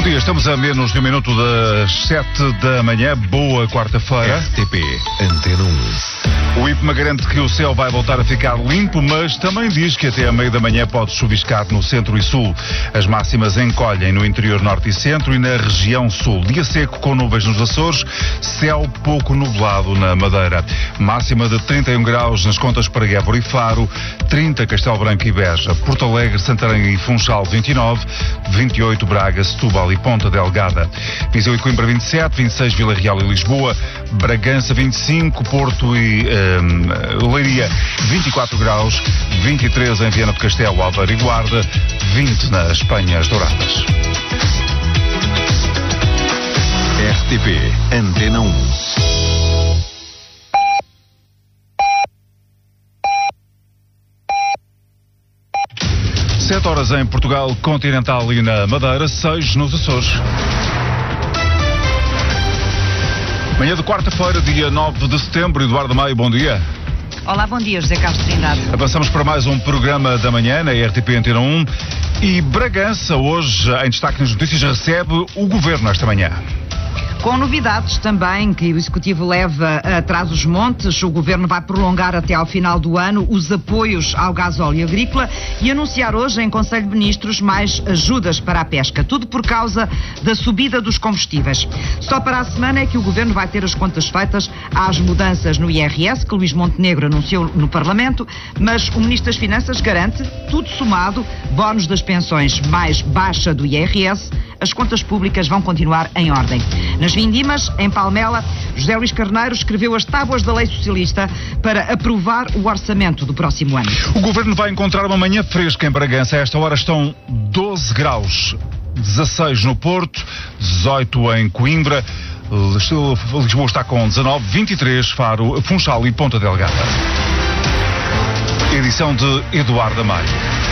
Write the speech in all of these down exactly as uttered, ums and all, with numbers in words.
dia, estamos a menos de um minuto das sete da manhã. Boa quarta-feira. R T P Antena um. O IPMA garante que o céu vai voltar a ficar limpo, mas também diz que até a meio da manhã pode chuviscar no centro e sul. As máximas encolhem no interior norte e centro e na região sul. Dia seco com nuvens nos Açores, céu pouco nublado na Madeira. Máxima de trinta e um graus nas contas para Évora e Faro, trinta Castelo Branco e Beja, Porto Alegre, Santarém e Funchal vinte e nove, vinte e oito Braga, Setúbal e Ponta Delgada. Viseu e Coimbra vinte e sete, vinte e seis Vila Real e Lisboa, Bragança vinte e cinco, Porto e um, Leiria vinte e quatro graus, vinte e três em Viana do Castelo, Aveiro e Guarda, vinte nas Penhas Douradas. R T P Antena um. Sete horas em Portugal continental e na Madeira, seis nos Açores. Manhã de quarta-feira, dia nove de setembro. Eduardo Maio, bom dia. Olá, bom dia, José Carlos Trindade. Avançamos para mais um programa da manhã na R T P Antena um. E Bragança, hoje, em destaque nas notícias, recebe o Governo esta manhã. Com novidades também que o Executivo leva a Trás-os-Montes, o Governo vai prolongar até ao final do ano os apoios ao gasóleo agrícola e anunciar hoje em Conselho de Ministros mais ajudas para a pesca. Tudo por causa da subida dos combustíveis. Só para a semana é que o Governo vai ter as contas feitas às mudanças no I R S, que Luís Montenegro anunciou no Parlamento, mas o Ministro das Finanças garante, tudo somado, bónus das pensões mais baixa do I R S, as contas públicas vão continuar em ordem. Nas Vindimas, em Palmela, José Luís Carneiro escreveu as tábuas da lei socialista para aprovar o orçamento do próximo ano. O Governo vai encontrar uma manhã fresca em Bragança. A esta hora estão doze graus, dezasseis no Porto, dezoito em Coimbra, Lisboa está com dezanove, vinte e três Faro, Funchal e Ponta Delgada. Edição de Eduardo Maio.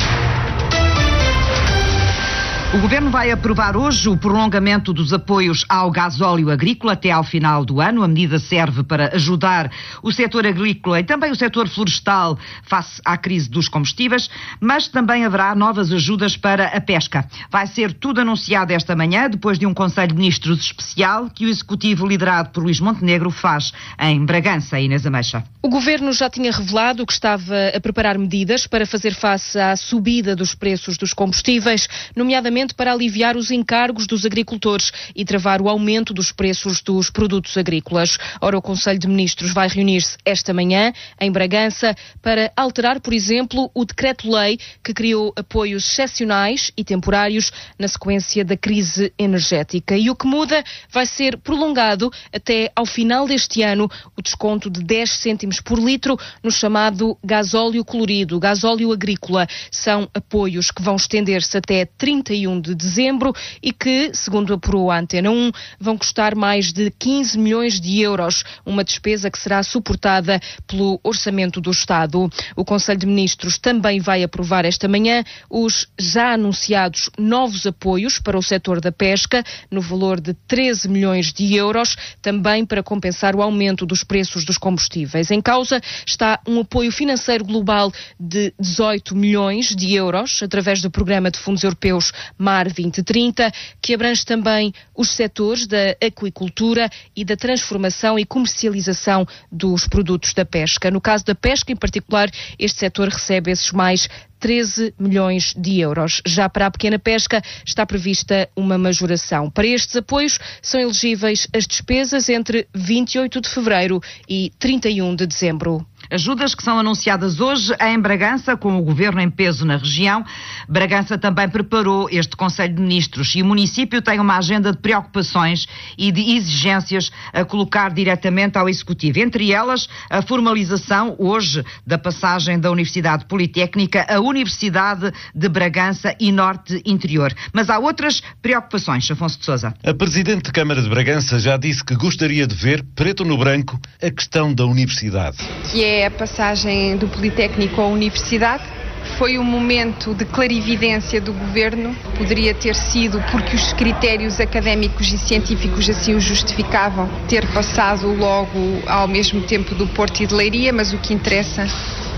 O Governo vai aprovar hoje o prolongamento dos apoios ao gasóleo agrícola até ao final do ano. A medida serve para ajudar o setor agrícola e também o setor florestal face à crise dos combustíveis, mas também haverá novas ajudas para a pesca. Vai ser tudo anunciado esta manhã, depois de um Conselho de Ministros especial que o Executivo, liderado por Luís Montenegro, faz em Bragança. Inês Ameixa. O Governo já tinha revelado que estava a preparar medidas para fazer face à subida dos preços dos combustíveis, nomeadamente para aliviar os encargos dos agricultores e travar o aumento dos preços dos produtos agrícolas. Ora, o Conselho de Ministros vai reunir-se esta manhã em Bragança para alterar, por exemplo, o decreto-lei que criou apoios excepcionais e temporários na sequência da crise energética. E o que muda vai ser prolongado até ao final deste ano o desconto de dez cêntimos por litro no chamado gasóleo colorido, gasóleo agrícola. São apoios que vão estender-se até trinta e um de dezembro e que, segundo apurou a Antena um, vão custar mais de quinze milhões de euros, uma despesa que será suportada pelo Orçamento do Estado. O Conselho de Ministros também vai aprovar esta manhã os já anunciados novos apoios para o setor da pesca, no valor de treze milhões de euros, também para compensar o aumento dos preços dos combustíveis. Em causa está um apoio financeiro global de dezoito milhões de euros, através do Programa de Fundos Europeus Mar vinte trinta, que abrange também os setores da aquicultura e da transformação e comercialização dos produtos da pesca. No caso da pesca, em particular, este setor recebe esses mais treze milhões de euros. Já para a pequena pesca está prevista uma majoração. Para estes apoios são elegíveis as despesas entre vinte e oito de fevereiro e trinta e um de dezembro. Ajudas que são anunciadas hoje em Bragança, com o Governo em peso na região. Bragança também preparou este Conselho de Ministros e o município tem uma agenda de preocupações e de exigências a colocar diretamente ao Executivo. Entre elas, a formalização hoje da passagem da Universidade Politécnica à Universidade de Bragança e Norte Interior. Mas há outras preocupações, Afonso de Sousa. A Presidente de Câmara de Bragança já disse que gostaria de ver, preto no branco, a questão da universidade. Que é a passagem do Politécnico à Universidade. Foi um momento de clarividência do Governo. Poderia ter sido, porque os critérios académicos e científicos assim o justificavam, ter passado logo ao mesmo tempo do Porto e de Leiria, mas o que interessa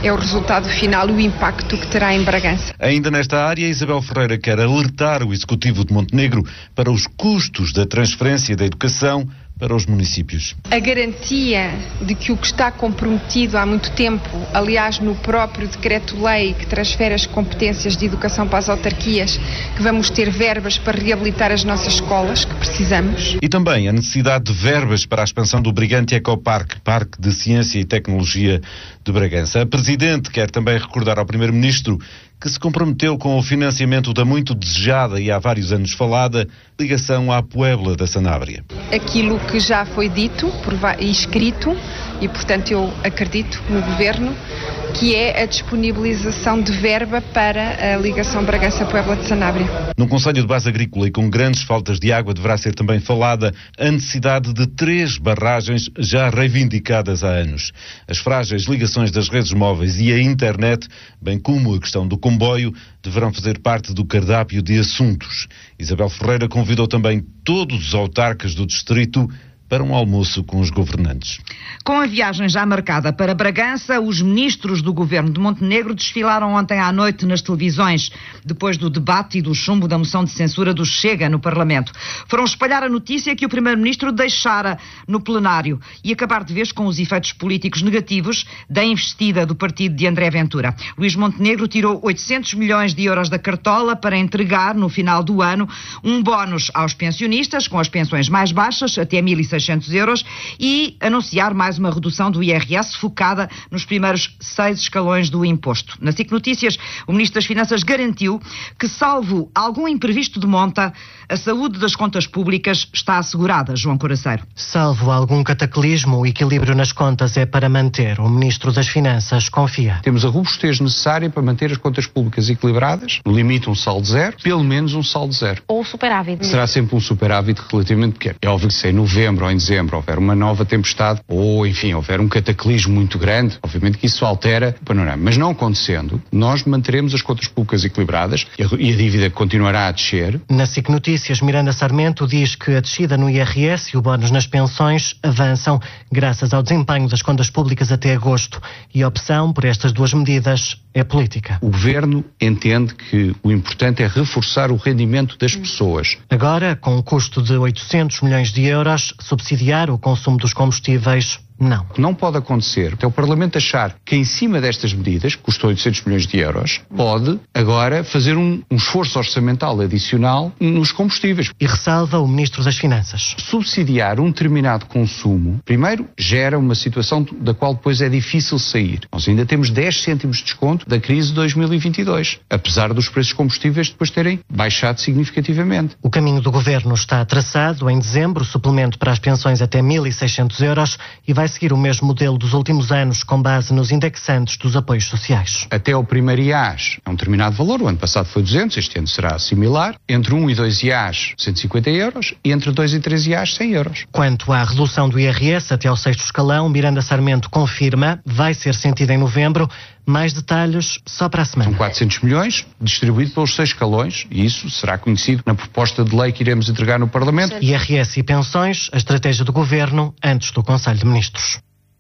é o resultado final e o impacto que terá em Bragança. Ainda nesta área, Isabel Ferreira quer alertar o Executivo de Montenegro para os custos da transferência da educação para os municípios. A garantia de que o que está comprometido há muito tempo, aliás no próprio decreto-lei que transfere as competências de educação para as autarquias, que vamos ter verbas para reabilitar as nossas escolas, que precisamos. E também a necessidade de verbas para a expansão do Brigante Ecoparque, Parque de Ciência e Tecnologia de Bragança. A Presidente quer também recordar ao Primeiro-Ministro que se comprometeu com o financiamento da muito desejada e há vários anos falada ligação à Puebla da Sanabria. Aquilo que já foi dito e escrito, e portanto eu acredito no Governo, que é a disponibilização de verba para a ligação Bragança-Puebla de Sanabria. Num Conselho de Base Agrícola e com grandes faltas de água deverá ser também falada a necessidade de três barragens já reivindicadas há anos. As frágeis ligações das redes móveis e a internet, bem como a questão do comboio, deverão fazer parte do cardápio de assuntos. Isabel Ferreira convidou também todos os autarcas do distrito para um almoço com os governantes. Com a viagem já marcada para Bragança, os ministros do governo de Montenegro desfilaram ontem à noite nas televisões, depois do debate e do chumbo da moção de censura do Chega no Parlamento. Foram espalhar a notícia que o primeiro-ministro deixara no plenário e acabar de vez com os efeitos políticos negativos da investida do partido de André Ventura. Luís Montenegro tirou oitocentos milhões de euros da cartola para entregar, no final do ano, um bónus aos pensionistas, com as pensões mais baixas, até mil e seiscentos euros, e anunciar mais uma redução do I R S focada nos primeiros seis escalões do imposto. Na SIC Notícias, o Ministro das Finanças garantiu que, salvo algum imprevisto de monta, a saúde das contas públicas está assegurada. João Coraceiro. Salvo algum cataclismo, o equilíbrio nas contas é para manter. O Ministro das Finanças confia. Temos a robustez necessária para manter as contas públicas equilibradas, no limite um saldo zero, pelo menos um saldo zero. Ou superávit. Será sempre um superávit relativamente pequeno. É óbvio que se em novembro ou em dezembro houver uma nova tempestade ou, enfim, houver um cataclismo muito grande, obviamente que isso altera o panorama. Mas não acontecendo, nós manteremos as contas públicas equilibradas e a, e a dívida continuará a descer. Na SIC Notícias, Miranda Sarmento diz que a descida no I R S e o bónus nas pensões avançam graças ao desempenho das contas públicas até agosto, e a opção por estas duas medidas é política. O Governo entende que o importante é reforçar o rendimento das pessoas. Agora, com um custo de oitocentos milhões de euros, subsidiar o consumo dos combustíveis, não. Não pode acontecer até o Parlamento achar que em cima destas medidas, que custou oitocentos milhões de euros, pode agora fazer um, um esforço orçamental adicional nos combustíveis. E ressalva o Ministro das Finanças. Subsidiar um determinado consumo, primeiro, gera uma situação da qual depois é difícil sair. Nós ainda temos dez cêntimos de desconto da crise de dois mil e vinte e dois, apesar dos preços de combustíveis depois terem baixado significativamente. O caminho do Governo está traçado. Em dezembro, suplemento para as pensões até mil e seiscentos euros, e vai seguir o mesmo modelo dos últimos anos, com base nos indexantes dos apoios sociais. Até o primeiro I A S é um determinado valor, o ano passado foi duzentos, este ano será similar, entre um e dois I A S cento e cinquenta euros e entre dois e três I A S cem euros. Quanto à redução do I R S até ao sexto escalão, Miranda Sarmento confirma, vai ser sentida em novembro. Mais detalhes só para a semana. São quatrocentos milhões, distribuído pelos seis escalões, e isso será conhecido na proposta de lei que iremos entregar no Parlamento. I R S e pensões, a estratégia do Governo antes do Conselho de Ministros.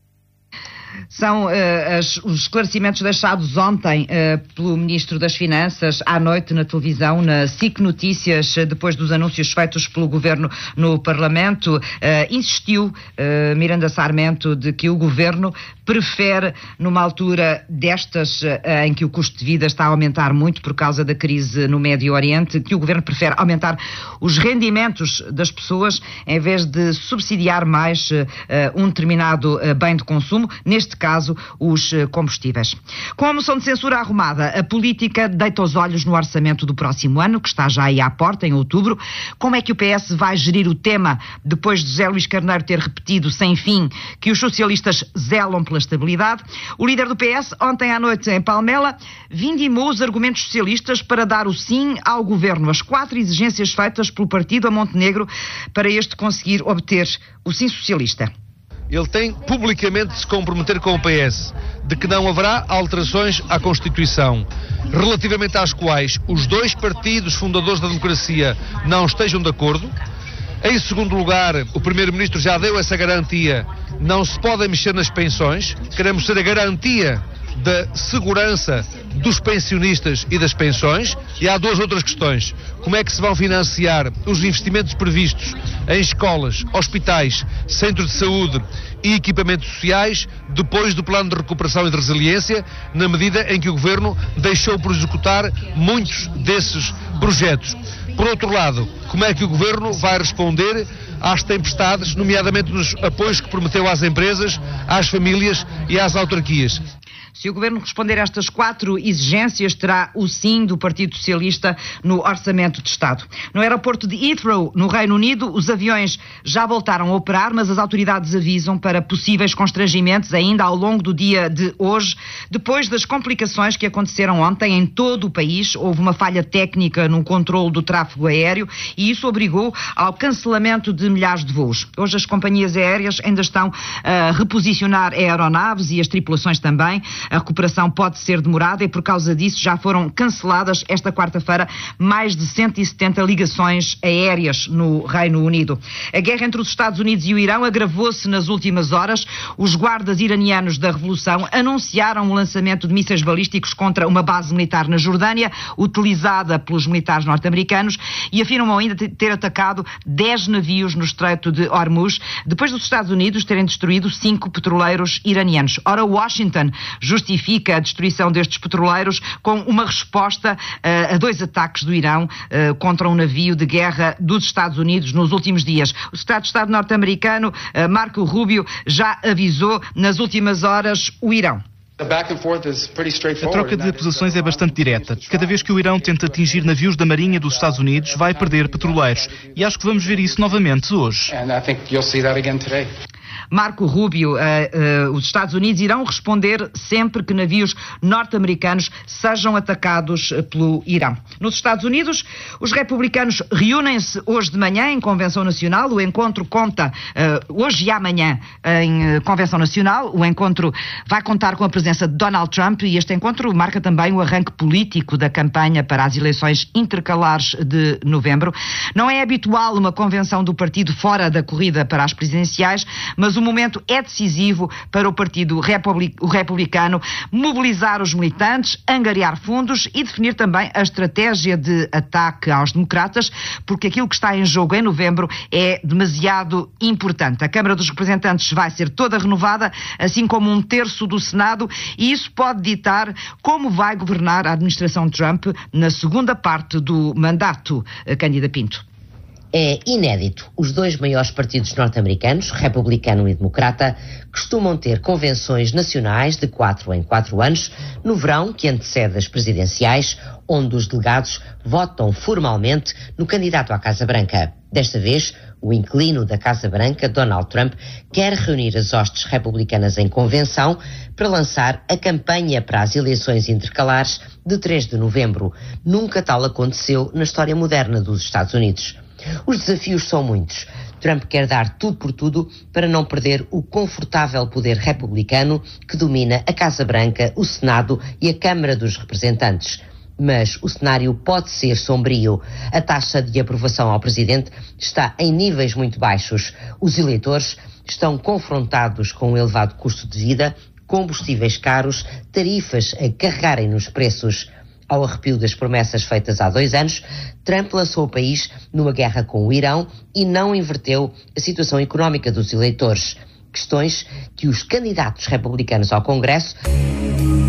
São uh, as, os esclarecimentos deixados ontem uh, pelo Ministro das Finanças à noite na televisão, na SIC Notícias, uh, depois dos anúncios feitos pelo Governo no Parlamento. Uh, insistiu uh, Miranda Sarmento de que o Governo prefere, numa altura destas uh, em que o custo de vida está a aumentar muito por causa da crise no Médio Oriente, que o Governo prefere aumentar os rendimentos das pessoas em vez de subsidiar mais uh, um determinado uh, bem de consumo, neste caso os combustíveis. Com a moção de censura arrumada, a política deita os olhos no orçamento do próximo ano, que está já aí à porta, em outubro. Como é que o P S vai gerir o tema depois de José Luís Carneiro ter repetido sem fim que os socialistas zelam pela estabilidade? O líder do P S, ontem à noite em Palmela, vindimou os argumentos socialistas para dar o sim ao governo, as quatro exigências feitas pelo partido a Montenegro para este conseguir obter o sim socialista. Ele tem publicamente de se comprometer com o P S de que não haverá alterações à Constituição, relativamente às quais os dois partidos fundadores da democracia não estejam de acordo. Em segundo lugar, o Primeiro-Ministro já deu essa garantia, não se pode mexer nas pensões, queremos ser a garantia da segurança dos pensionistas e das pensões, e há duas outras questões. Como é que se vão financiar os investimentos previstos em escolas, hospitais, centros de saúde e equipamentos sociais depois do plano de recuperação e de resiliência, na medida em que o Governo deixou por executar muitos desses projetos. Por outro lado, como é que o Governo vai responder às tempestades, nomeadamente nos apoios que prometeu às empresas, às famílias e às autarquias? Se o Governo responder a estas quatro exigências, terá o sim do Partido Socialista no Orçamento de Estado. No aeroporto de Heathrow, no Reino Unido, os aviões já voltaram a operar, mas as autoridades avisam para possíveis constrangimentos ainda ao longo do dia de hoje, depois das complicações que aconteceram ontem em todo o país. Houve uma falha técnica no controle do tráfego aéreo e isso obrigou ao cancelamento de milhares de voos. Hoje as companhias aéreas ainda estão a reposicionar aeronaves e as tripulações também. A recuperação pode ser demorada e por causa disso já foram canceladas esta quarta-feira mais de cento e setenta ligações aéreas no Reino Unido. A guerra entre os Estados Unidos e o Irão agravou-se nas últimas horas. Os guardas iranianos da Revolução anunciaram o lançamento de mísseis balísticos contra uma base militar na Jordânia, utilizada pelos militares norte-americanos, e afirmam ainda ter atacado dez navios no Estreito de Hormuz, depois dos Estados Unidos terem destruído cinco petroleiros iranianos. Ora, Washington justifica a destruição destes petroleiros com uma resposta uh, a dois ataques do Irão uh, contra um navio de guerra dos Estados Unidos nos últimos dias. O secretário de Estado norte-americano, uh, Marco Rubio, já avisou nas últimas horas o Irão. A troca de acusações é bastante direta. Cada vez que o Irão tenta atingir navios da Marinha dos Estados Unidos, vai perder petroleiros. E acho que vamos ver isso novamente hoje. Marco Rubio, uh, uh, os Estados Unidos irão responder sempre que navios norte-americanos sejam atacados pelo Irão. Nos Estados Unidos, os republicanos reúnem-se hoje de manhã em Convenção Nacional. O encontro conta, uh, hoje e amanhã, em uh, Convenção Nacional. O encontro vai contar com a presença de Donald Trump e este encontro marca também o arranque político da campanha para as eleições intercalares de novembro. Não é habitual uma convenção do partido fora da corrida para as presidenciais, mas o momento é decisivo para o Partido Republicano mobilizar os militantes, angariar fundos e definir também a estratégia de ataque aos democratas, porque aquilo que está em jogo em novembro é demasiado importante. A Câmara dos Representantes vai ser toda renovada, assim como um terço do Senado, e isso pode ditar como vai governar a administração Trump na segunda parte do mandato. Cândida Pinto. É inédito. Os dois maiores partidos norte-americanos, republicano e democrata, costumam ter convenções nacionais de quatro em quatro anos, no verão que antecede as presidenciais, onde os delegados votam formalmente no candidato à Casa Branca. Desta vez, o inquilino da Casa Branca, Donald Trump, quer reunir as hostes republicanas em convenção para lançar a campanha para as eleições intercalares de três de novembro. Nunca tal aconteceu na história moderna dos Estados Unidos. Os desafios são muitos. Trump quer dar tudo por tudo para não perder o confortável poder republicano que domina a Casa Branca, o Senado e a Câmara dos Representantes. Mas o cenário pode ser sombrio. A taxa de aprovação ao presidente está em níveis muito baixos. Os eleitores estão confrontados com um elevado custo de vida, combustíveis caros, tarifas a carregarem nos preços. Ao arrepio das promessas feitas há dois anos, Trump lançou o país numa guerra com o Irão e não inverteu a situação económica dos eleitores. Questões que os candidatos republicanos ao Congresso